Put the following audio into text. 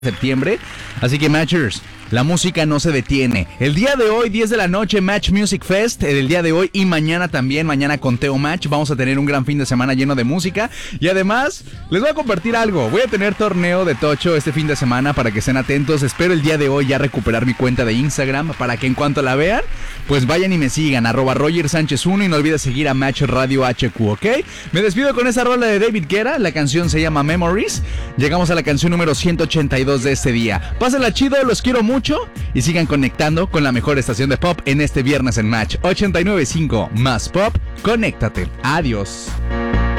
septiembre. Así que Matchers, la música no se detiene. El día de hoy, 10 de la noche, Match Music Fest. El día de hoy y mañana también, mañana con Teo Match. Vamos a tener un gran fin de semana lleno de música. Y además, les voy a compartir algo. Voy a tener torneo de Tocho este fin de semana para que estén atentos. Espero el día de hoy ya recuperar mi cuenta de Instagram para que en cuanto la vean, pues vayan y me sigan, @RogerSánchez1, y no olvides seguir a Match Radio HQ, ¿ok? Me despido con esa rola de David Guetta. La canción se llama Memories. Llegamos a la canción número 182 de este día. Pásenla chido, los quiero mucho y sigan conectando con la mejor estación de pop en este viernes en Match 89.5 más pop. Conéctate. Adiós.